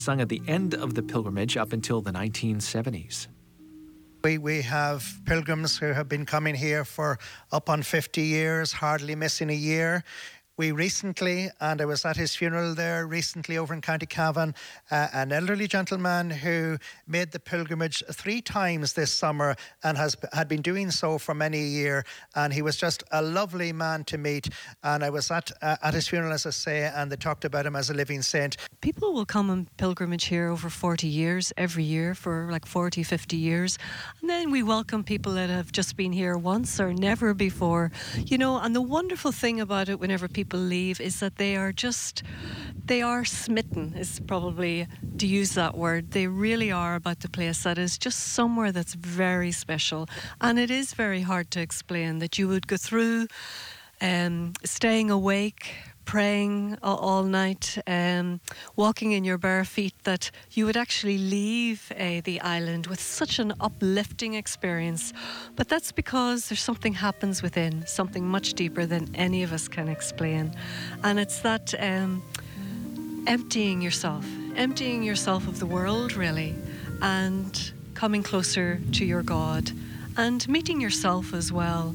sung at the end of the pilgrimage up until the 1970s. We have pilgrims who have been coming here for up on 50 years, hardly missing a year. We recently, and I was at his funeral there recently over in County Cavan, an elderly gentleman who made the pilgrimage 3 times this summer and had been doing so for many a year. And he was just a lovely man to meet. And I was at his funeral, as I say, and they talked about him as a living saint. People will come on pilgrimage here over 40 years, every year for like 40, 50 years. And then we welcome people that have just been here once or never before. You know, and the wonderful thing about it whenever people leave is that they are smitten, is probably to use that word. They really are about the place. That is just somewhere that's very special. And it is very hard to explain that you would go through staying awake, praying all night, walking in your bare feet, that you would actually leave the island with such an uplifting experience. But that's because there's something happens within, something much deeper than any of us can explain. And it's that emptying yourself of the world, really, and coming closer to your God and meeting yourself as well.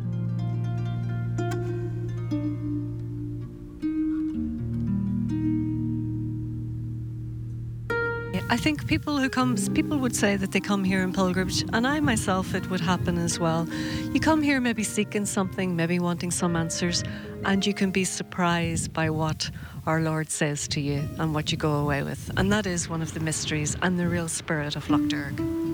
I think people would say that they come here in pilgrimage, and I myself, it would happen as well. You come here maybe seeking something, maybe wanting some answers, and you can be surprised by what our Lord says to you and what you go away with. And that is one of the mysteries and the real spirit of Lough Derg.